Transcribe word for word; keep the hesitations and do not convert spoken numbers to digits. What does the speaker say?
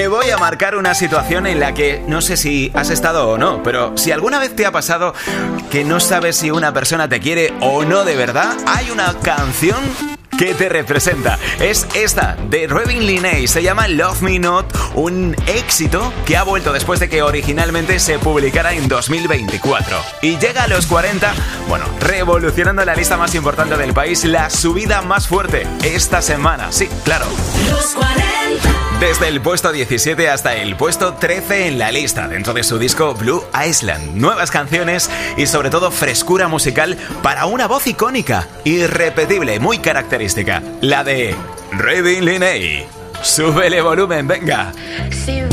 voy a marcar una situación en la que no sé si has estado o no, pero si alguna vez te ha pasado que no sabes si una persona te quiere o no de verdad, hay una canción que te representa. Es esta, de Raving Linney, se llama Love Me Not, un éxito que ha vuelto después de que originalmente se publicara en dos mil veinticuatro. Y llega a los cuarenta, bueno, revolucionando la lista más importante del país, la subida más fuerte esta semana. Sí, claro. Los cuarenta. Desde el puesto diecisiete hasta el puesto trece en la lista, dentro de su disco Blue Island. Nuevas canciones y sobre todo frescura musical para una voz icónica, irrepetible, muy característica, la de Raving Linney. Súbele volumen, venga.